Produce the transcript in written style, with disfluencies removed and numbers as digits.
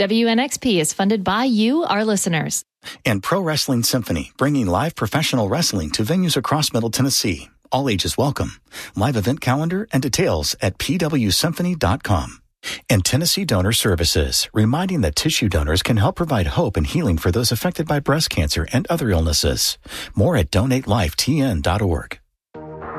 WNXP is funded by you, our listeners. And Pro Wrestling Symphony, bringing live professional wrestling to venues across Middle Tennessee. All ages welcome. Live event calendar and details at pwsymphony.com. And Tennessee Donor Services, reminding that tissue donors can help provide hope and healing for those affected by breast cancer and other illnesses. More at DonateLifeTN.org.